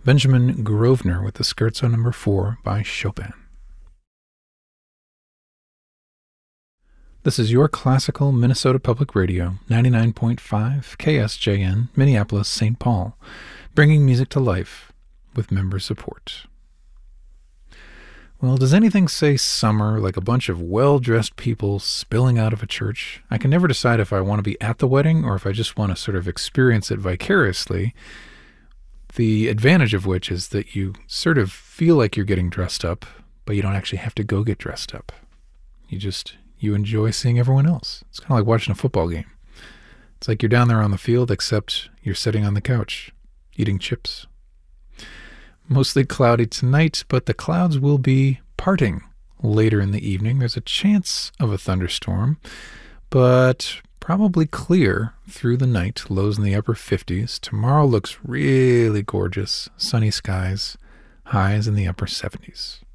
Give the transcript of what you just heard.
Benjamin Grosvenor with the Scherzo No. 4 by Chopin. This is your classical Minnesota Public Radio, 99.5 KSJN, Minneapolis, St. Paul, bringing music to life with member support. Well, does anything say summer like a bunch of well-dressed people spilling out of a church? I can never decide if I want to be at the wedding or if I just want to sort of experience it vicariously, the advantage of which is that you sort of feel like you're getting dressed up, but you don't actually have to go get dressed up. You enjoy seeing everyone else. It's kind of like watching a football game. It's like you're down there on the field, except you're sitting on the couch, eating chips. Mostly cloudy tonight, but the clouds will be parting later in the evening. There's a chance of a thunderstorm, but probably clear through the night, lows in the upper 50s. Tomorrow looks really gorgeous, sunny skies, highs in the upper 70s.